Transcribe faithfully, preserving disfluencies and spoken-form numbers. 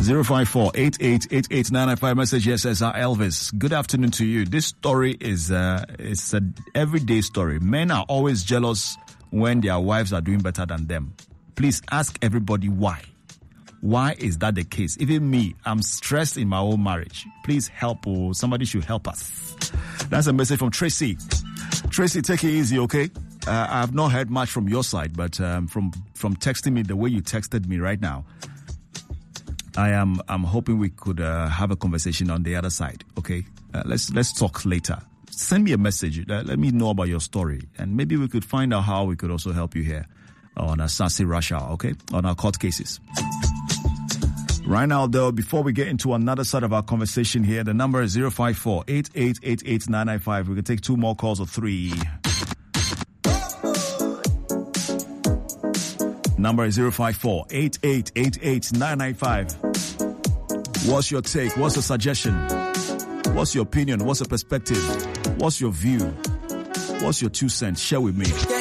zero five four, eight eight eight eight nine nine five. Message here says, uh, Elvis, good afternoon to you. This story is uh, it's an everyday story. Men are always jealous when their wives are doing better than them. Please ask everybody why. Why is that the case? Even me, I'm stressed in my own marriage. Please help. Oh, somebody should help us. That's a message from Tracy. Tracy, take it easy, okay? Uh, I have not heard much from your side, but um, from from texting me the way you texted me right now, I am I'm hoping we could uh, have a conversation on the other side, okay? Uh, let's let's talk later. Send me a message. Uh, let me know about your story, and maybe we could find out how we could also help you here on a Sassy Rush Hour, okay? On our court cases. Right now, though, before we get into another side of our conversation here, the number is zero five four, eight eight eight eight nine nine five. We can take two more calls or three. Number is zero five four, eight eight eight eight nine nine five. What's your take? What's your suggestion? What's your opinion? What's your perspective? What's your view? What's your two cents? Share with me.